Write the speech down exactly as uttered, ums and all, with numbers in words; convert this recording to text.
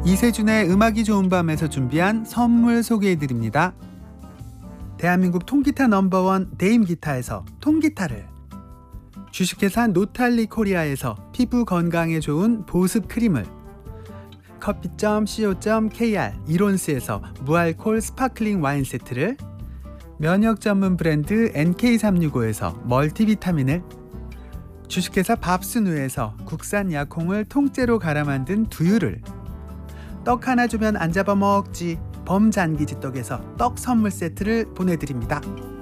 이세준의 음악이 좋은 밤에서 준비한 선물 소개해드립니다. 대한민국 통기타 넘버원 데임기타에서 통기타를, 주식회사 노탈리 코리아에서 피부 건강에 좋은 보습 크림을, 커피 점 씨오 점 케이알 이론스에서 무알콜 스파클링 와인 세트를, 면역 전문 브랜드 엔케이 삼육오에서 멀티비타민을, 주식회사 밥순우에서 국산 약콩을 통째로 갈아 만든 두유를, 떡 하나 주면 안 잡아먹지 범잔기지 떡에서 떡 선물 세트를 보내드립니다.